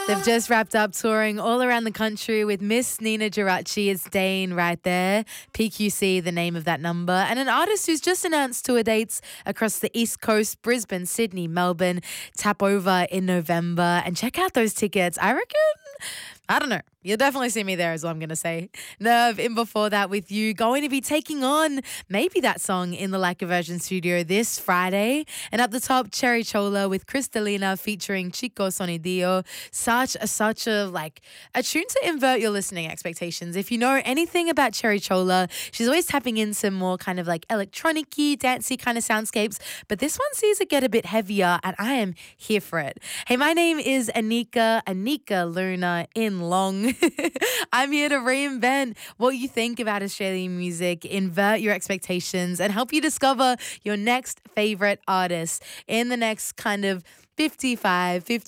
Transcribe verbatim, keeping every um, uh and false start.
They've just wrapped up touring all around the country with Miss Nina Geraci. It's Dane right there. P Q C, the name of that number. And an artist who's just announced tour dates across the East Coast, Brisbane, Sydney, Melbourne. Tap over in November and check out those tickets. I reckon, I don't know. You'll definitely see me there is what I'm going to say. Nerve in before that with you. Going to be taking on maybe that song in the Like a Virgin studio this Friday. And up the top, Cherry Chola with Cristalina featuring Chico Sonidio. Such a, such a, like, a tune to invert your listening expectations. If you know anything about Cherry Chola, she's always tapping in some more kind of like electronic-y, dancey kind of soundscapes. But this one sees it get a bit heavier and I am here for it. Hey, my name is Anika, Anika Luna in Long. I'm here to reinvent what you think about Australian music, invert your expectations, and help you discover your next favorite artist in the next kind of fifty-five, fifty